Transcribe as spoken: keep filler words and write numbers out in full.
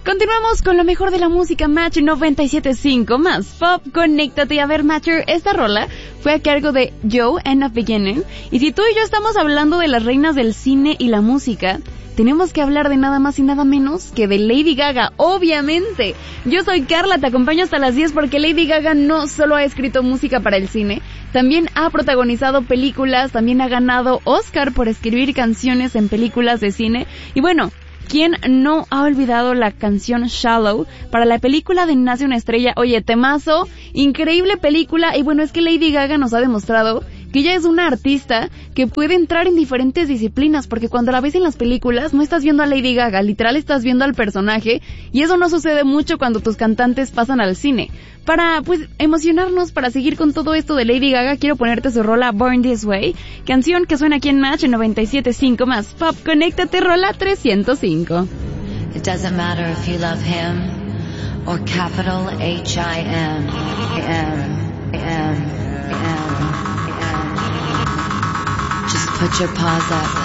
Continuamos con lo mejor de la música Match noventa y siete punto cinco más pop. Conéctate. A ver, Matcher, esta rola fue a cargo de Joe and a Beginning. Y si tú y yo estamos hablando de las reinas del cine y la música, tenemos que hablar de nada más y nada menos que de Lady Gaga, obviamente. Yo soy Carla, te acompaño hasta las diez porque Lady Gaga no solo ha escrito música para el cine, también ha protagonizado películas, también ha ganado Oscar por escribir canciones en películas de cine. Y bueno, ¿quién no ha olvidado la canción Shallow para la película de Nace una estrella? Oye, temazo, increíble película. Y bueno, es que Lady Gaga nos ha demostrado que ella es una artista que puede entrar en diferentes disciplinas, porque cuando la ves en las películas no estás viendo a Lady Gaga, literal estás viendo al personaje, y eso no sucede mucho cuando tus cantantes pasan al cine. Para, pues, emocionarnos, para seguir con todo esto de Lady Gaga, quiero ponerte su rola Born This Way, canción que suena aquí en Match noventa y siete punto cinco más pop. Conéctate, rola trescientos cinco. It doesn't matter if you love him or capital H I M M M M. Just put your paws up